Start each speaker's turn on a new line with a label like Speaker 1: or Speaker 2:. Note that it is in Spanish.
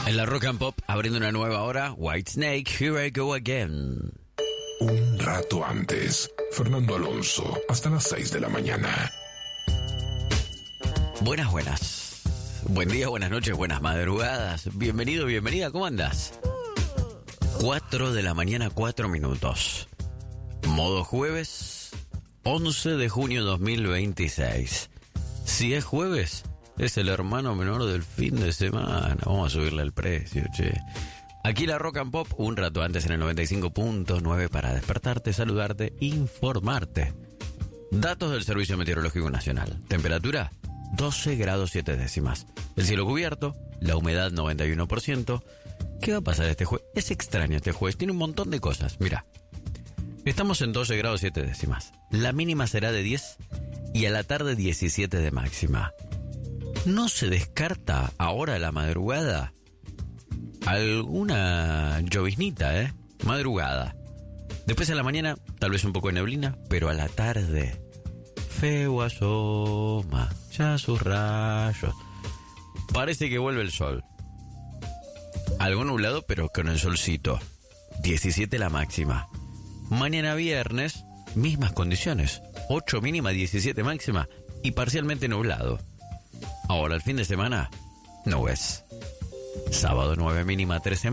Speaker 1: En la Rock and Pop, abriendo una nueva hora, Whitesnake, Here I Go Again.
Speaker 2: Un rato antes, Fernando Alonso, hasta las 6 de la mañana.
Speaker 1: Buenas. Buen día, buenas noches, buenas madrugadas. Bienvenido, bienvenida, ¿cómo andás? 4 de la mañana, 4 minutos. Modo jueves, 11 de junio 2026. Si es jueves, es el hermano menor del fin de semana. Vamos a subirle el precio, che. Aquí la Rock and Pop, un rato antes en el 95.9 para despertarte, saludarte, informarte. Datos del Servicio Meteorológico Nacional. Temperatura, 12 grados 7 décimas. El cielo cubierto, la humedad 91%. ¿Qué va a pasar este jueves? Es extraño este jueves, tiene un montón de cosas. Mira, estamos en 12 grados 7 décimas. La mínima será de 10 y a la tarde 17 de máxima. No se descarta ahora a la madrugada alguna lloviznita, madrugada. Después a la mañana, tal vez un poco de neblina, pero a la tarde, feo asoma ya sus rayos. Parece que vuelve el sol. Algo nublado, pero con el solcito. 17 la máxima. Mañana viernes, mismas condiciones. 8 mínima, 17 máxima y parcialmente nublado. Ahora el fin de semana, nubes. Sábado 9 mínima, 13